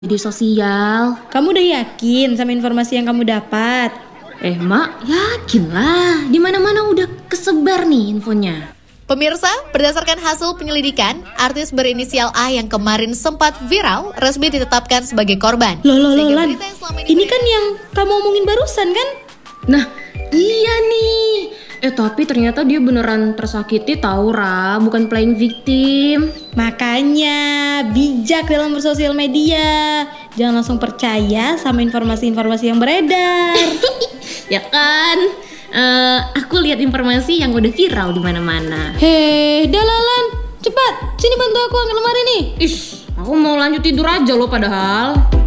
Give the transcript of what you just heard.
Media sosial. Kamu udah yakin sama informasi yang kamu dapat? Mak, yakin lah. Di mana-mana udah kesebar nih infonya. Pemirsa, berdasarkan hasil penyelidikan, artis berinisial A yang kemarin sempat viral resmi ditetapkan sebagai korban. Loh, Lan. Ini kan yang kamu omongin barusan kan? Nah, iya nih. Tapi ternyata dia beneran tersakiti tahu, Ra, bukan playing victim. Makanya bijak dalam bersosial media. Jangan langsung percaya sama informasi-informasi yang beredar. Ya kan? Aku lihat informasi yang udah viral di mana-mana. Hei, Dalalan, cepat, sini bantu aku angkat lemari nih. Aku mau lanjut tidur aja loh padahal.